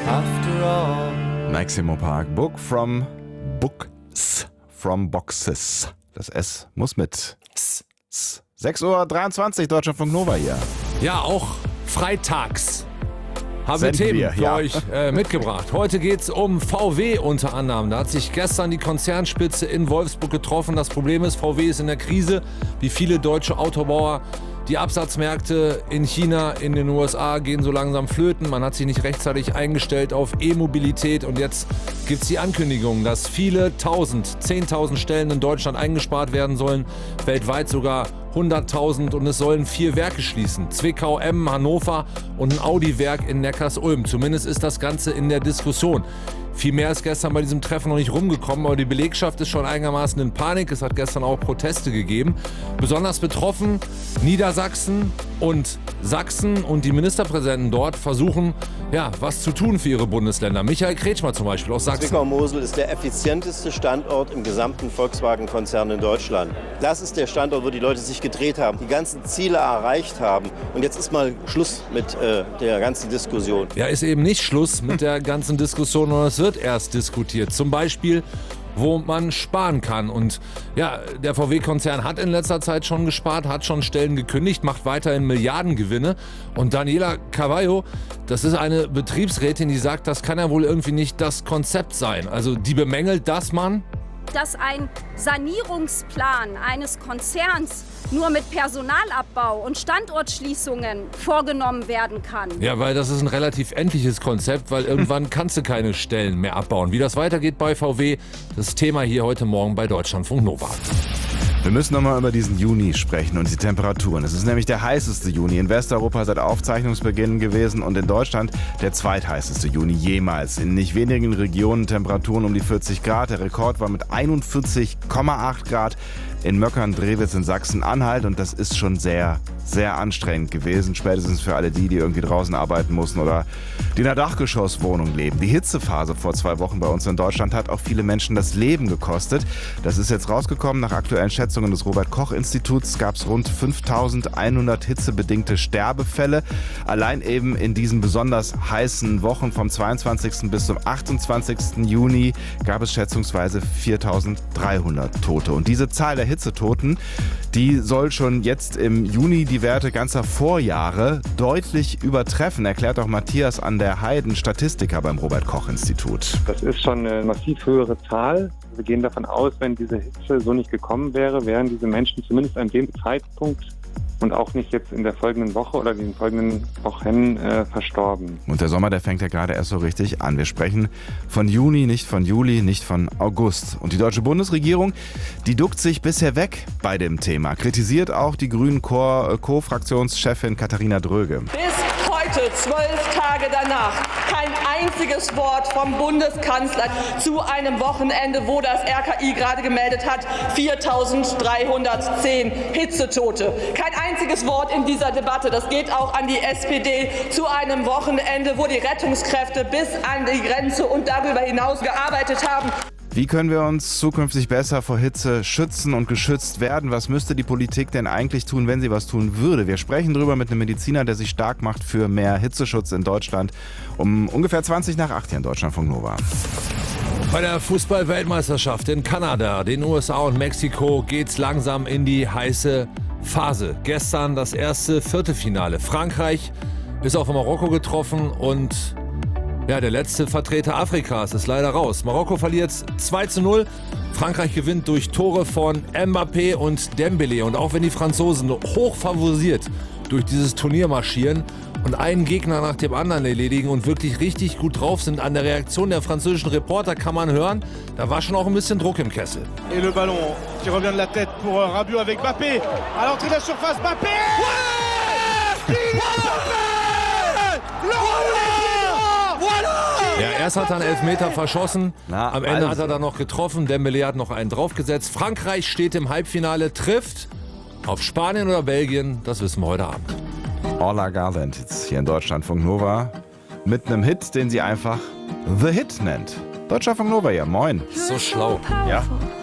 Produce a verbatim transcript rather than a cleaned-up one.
after all. Maximo Park, Book from Books from Boxes. Das S muss mit. S, S. sechs Uhr dreiundzwanzig, Deutschlandfunk Nova hier. Ja, auch freitags haben wir Senden Themen wir, für ja. euch äh, mitgebracht. Heute geht es um V W unter anderem. Da hat sich gestern die Konzernspitze in Wolfsburg getroffen. Das Problem ist, V W ist in der Krise, wie viele deutsche Autobauer. Die Absatzmärkte in China, in den U S A gehen so langsam flöten. Man hat sich nicht rechtzeitig eingestellt auf E-Mobilität. Und jetzt gibt es die Ankündigung, dass viele tausend, zehntausend Stellen in Deutschland eingespart werden sollen. Weltweit sogar hunderttausend, und es sollen vier Werke schließen. Zwickau, Emmen, Hannover und ein Audi-Werk in Neckarsulm. Zumindest ist das Ganze in der Diskussion. Viel mehr ist gestern bei diesem Treffen noch nicht rumgekommen, aber die Belegschaft ist schon einigermaßen in Panik. Es hat gestern auch Proteste gegeben. Besonders betroffen Niedersachsen und Sachsen, und die Ministerpräsidenten dort versuchen, ja, was zu tun für ihre Bundesländer. Michael Kretschmer zum Beispiel aus Sachsen. Zwickau-Mosel ist der effizienteste Standort im gesamten Volkswagen-Konzern in Deutschland. Das ist der Standort, wo die Leute sich gedreht haben, die ganzen Ziele erreicht haben. Und jetzt ist mal Schluss mit äh, der ganzen Diskussion. Ja, ist eben nicht Schluss mit der ganzen Diskussion, sondern es wird erst diskutiert. Zum Beispiel, wo man sparen kann. Und ja, der V W-Konzern hat in letzter Zeit schon gespart, hat schon Stellen gekündigt, macht weiterhin Milliardengewinne. Und Daniela Cavallo, das ist eine Betriebsrätin, die sagt, das kann ja wohl irgendwie nicht das Konzept sein. Also die bemängelt, dass man... dass ein Sanierungsplan eines Konzerns nur mit Personalabbau und Standortschließungen vorgenommen werden kann. Ja, weil das ist ein relativ endliches Konzept, weil irgendwann kannst du keine Stellen mehr abbauen. Wie das weitergeht bei V W, das Thema hier heute Morgen bei Deutschlandfunk Nova. Wir müssen nochmal über diesen Juni sprechen und die Temperaturen. Es ist nämlich der heißeste Juni in Westeuropa seit Aufzeichnungsbeginn gewesen und in Deutschland der zweitheißeste Juni jemals. In nicht wenigen Regionen Temperaturen um die vierzig Grad. Der Rekord war mit einundvierzig Komma acht Grad in Möckern-Drewitz in Sachsen-Anhalt, und das ist schon sehr, sehr anstrengend gewesen. Spätestens für alle die, die irgendwie draußen arbeiten mussten oder die in einer Dachgeschosswohnung leben. Die Hitzephase vor zwei Wochen bei uns in Deutschland hat auch viele Menschen das Leben gekostet. Das ist jetzt rausgekommen. Nach aktuellen Schätzungen des Robert-Koch-Instituts gab es rund fünftausendeinhundert hitzebedingte Sterbefälle. Allein eben in diesen besonders heißen Wochen vom zweiundzwanzigsten bis zum achtundzwanzigsten Juni gab es schätzungsweise viertausenddreihundert Tote. Und diese Zahl der Hitzetoten, die soll schon jetzt im Juni die Werte ganzer Vorjahre deutlich übertreffen, erklärt auch Matthias an der Heiden, Statistiker beim Robert-Koch-Institut. Das ist schon eine massiv höhere Zahl. Wir gehen davon aus, wenn diese Hitze so nicht gekommen wäre, wären diese Menschen zumindest an dem Zeitpunkt und auch nicht jetzt in der folgenden Woche oder den folgenden Wochen äh, verstorben. Und der Sommer, der fängt ja gerade erst so richtig an. Wir sprechen von Juni, nicht von Juli, nicht von August. Und die deutsche Bundesregierung, die duckt sich bisher weg bei dem Thema. Kritisiert auch die Grünen-Co-Fraktionschefin Katharina Dröge. Bis heute, zwölf Tage danach, kein einziges Wort vom Bundeskanzler zu einem Wochenende, wo das R K I gerade gemeldet hat, viertausenddreihundertzehn Hitzetote. Kein einziges Wort in dieser Debatte. Das geht auch an die S P D, zu einem Wochenende, wo die Rettungskräfte bis an die Grenze und darüber hinaus gearbeitet haben. Wie können wir uns zukünftig besser vor Hitze schützen und geschützt werden? Was müsste die Politik denn eigentlich tun, wenn sie was tun würde? Wir sprechen darüber mit einem Mediziner, der sich stark macht für mehr Hitzeschutz in Deutschland. Um ungefähr zwanzig nach acht hier in Deutschlandfunk Nova. Bei der Fußball-Weltmeisterschaft in Kanada, den U S A und Mexiko geht's langsam in die heiße Phase. Gestern das erste Viertelfinale. Frankreich ist auf Marokko getroffen und ja, der letzte Vertreter Afrikas ist leider raus. Marokko verliert zwei zu null. Frankreich gewinnt durch Tore von Mbappé und Dembélé. Und auch wenn die Franzosen hoch favorisiert durch dieses Turnier marschieren und einen Gegner nach dem anderen erledigen und wirklich richtig gut drauf sind, an der Reaktion der französischen Reporter kann man hören, da war schon auch ein bisschen Druck im Kessel. Et le ballon qui revient de la tête pour Rabiot avec Mbappé. À l'entrée de la surface, Mbappé! Ouais! Ja, erst hat er einen Elfmeter verschossen, Na, am Ende also. hat er dann noch getroffen, Dembélé hat noch einen draufgesetzt. Frankreich steht im Halbfinale, trifft auf Spanien oder Belgien, das wissen wir heute Abend. Orla Garland jetzt hier in Deutschlandfunk Nova mit einem Hit, den sie einfach The Hit nennt. Deutschlandfunk Nova, ja, moin. So schlau. Ja.